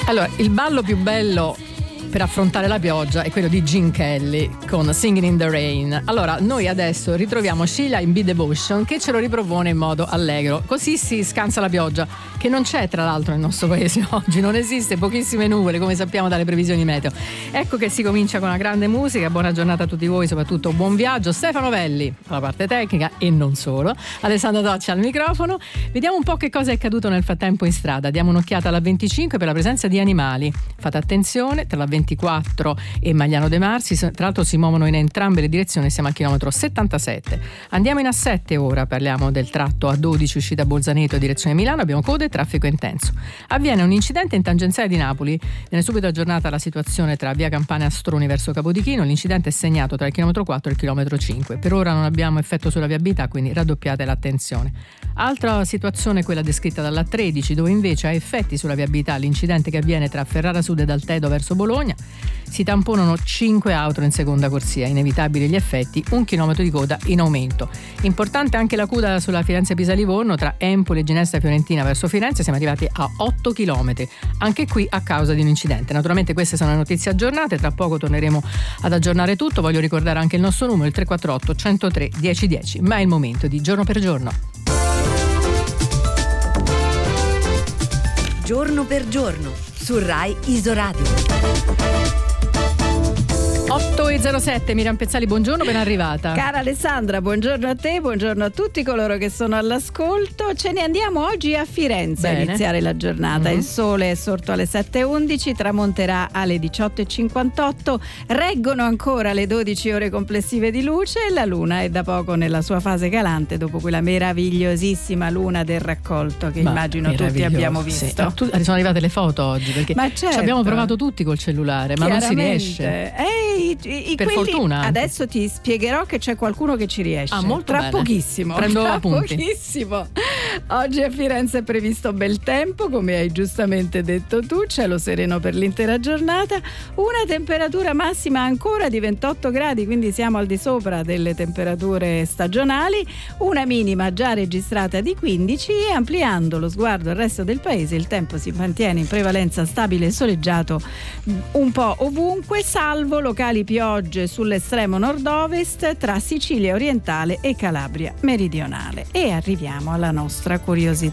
Allora, il ballo più bello per affrontare la pioggia è quello di Gene Kelly con Singing in the Rain. Allora, noi adesso ritroviamo Sheila in Be Devotion, che ce lo ripropone in modo allegro, così si scansa la pioggia, che non c'è tra l'altro nel nostro paese oggi, non esiste, pochissime nuvole come sappiamo dalle previsioni meteo. Ecco che si comincia con una grande musica. Buona giornata a tutti voi, soprattutto buon viaggio. Stefano Velli alla parte tecnica e non solo, Alessandro Doccia al microfono. Vediamo un po' che cosa è accaduto nel frattempo in strada. Diamo un'occhiata alla 25 per la presenza di animali. Fate attenzione, tra la 24 e Magliano de Marsi, tra l'altro si muovono in entrambe le direzioni, siamo al chilometro 77. Andiamo in A7 ora, parliamo del tratto A12 uscita Bolzaneto direzione Milano, abbiamo code e traffico intenso. Avviene un incidente in tangenziale di Napoli, viene subito aggiornata la situazione tra via Campana e Astroni verso Capodichino, l'incidente è segnato tra il chilometro 4 e il chilometro 5. Per ora non abbiamo effetto sulla viabilità, quindi raddoppiate l'attenzione. Altra situazione è quella descritta dalla 13, dove invece ha effetti sulla viabilità l'incidente che avviene tra Ferrara Sud ed Altedo verso Bologna. Si tamponano 5 auto in seconda corsia, inevitabili gli effetti, 1 chilometro di coda in aumento. Importante anche la coda sulla Firenze-Pisa-Livorno tra Empoli e Ginestra Fiorentina verso Firenze, siamo arrivati a 8 chilometri, anche qui a causa di un incidente. Naturalmente queste sono le notizie aggiornate, tra poco torneremo ad aggiornare tutto. Voglio ricordare anche il nostro numero, il 348 103 1010, ma è il momento di Giorno per Giorno. Giorno per Giorno su Rai Isoradio. 8:07, Miriam Pezzali, buongiorno, ben arrivata. Cara Alessandra, buongiorno a te, buongiorno a tutti coloro che sono all'ascolto. Ce ne andiamo oggi a Firenze a iniziare la giornata. Il sole è sorto alle 7:11, tramonterà alle 18:58, reggono ancora le 12 ore complessive di luce e la luna è da poco nella sua fase calante dopo quella meravigliosissima luna del raccolto che immagino tutti abbiamo visto. Sì. Sono arrivate le foto oggi perché ci abbiamo provato tutti col cellulare, ma non si riesce. Per fortuna. Adesso ti spiegherò che c'è qualcuno che ci riesce. Molto tra bene. Pochissimo. Prendo tra appunti. Pochissimo. Oggi a Firenze è previsto bel tempo, come hai giustamente detto tu, cielo sereno per l'intera giornata, una temperatura massima ancora di 28 gradi, quindi siamo al di sopra delle temperature stagionali, una minima già registrata di 15 e ampliando lo sguardo al resto del paese il tempo si mantiene in prevalenza stabile e soleggiato un po' ovunque, salvo locali piogge sull'estremo nord-ovest tra Sicilia orientale e Calabria meridionale. E arriviamo alla nostra curiosità.